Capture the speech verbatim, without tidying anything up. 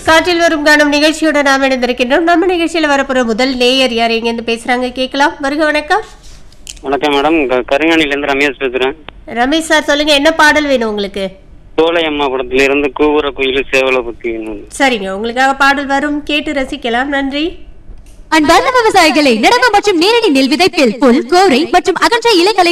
காற்றில் வரும் காணும் நிகழ்ச்சியோட நாம் இணைந்திருக்கின்றோம். நம்ம நிகழ்ச்சியில வரப்போற முதல் நேயர் யார் எங்க இருந்து பேசுறாங்க கேட்கலாம். வருக வணக்கம். வணக்கம் மேடம், கருங்காணில இருந்து ரமேஷ் பேசுறேன். ரமேஷ் சார் சொல்லுங்க, என்ன பாடல் வேணும் உங்களுக்கு? சோலையம்மா படத்துல இருந்து கூவுற குயில் சேவல பத்தி. சரிங்க, உங்களுக்காக பாடல் வரும், கேட்டு ரசிக்கலாம். நன்றி. அன்பார்ந்த விவசாயிகளை நடவு மற்றும் நேரடி நெல் விதைப்பில் புல் கோரை மற்றும் அகன்ற இலைகளை